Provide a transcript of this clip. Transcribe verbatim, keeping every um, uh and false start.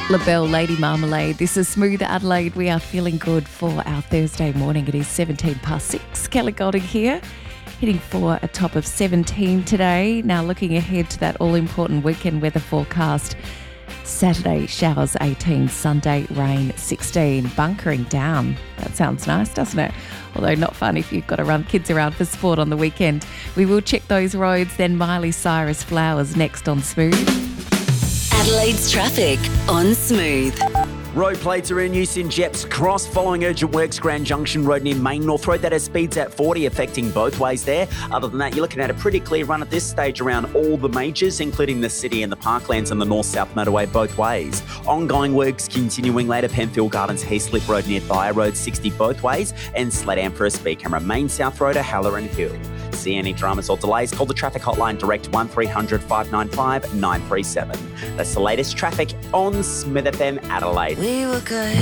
LaBelle, Lady Marmalade. This is Smooth Adelaide. We are feeling good for our Thursday morning. It is seventeen past six. Kelly Golding here, hitting for a top of seventeen today. Now looking ahead to that all-important weekend weather forecast. Saturday, showers eighteen, Sunday, rain sixteen, bunkering down. That sounds nice, doesn't it? Although not fun if you've got to run kids around for sport on the weekend. We will check those roads, then Miley Cyrus Flowers next on Smooth. Adelaide's traffic on Smooth. Road plates are in use in Jeps Cross following urgent works Grand Junction Road near Main North Road. That has speeds at forty, affecting both ways there. Other than that, you're looking at a pretty clear run at this stage around all the majors, including the city and the Parklands and the North-South motorway both ways. Ongoing works continuing later, Penfield Gardens, Heathslip Road near Thayer Road, sixty both ways, and Sledam for a speed camera. Main South Road at Halloran Hill. See any dramas or delays, call the traffic hotline direct one three hundred, five nine five, nine three seven. That's the latest traffic on Smith F M Adelaide. We were good.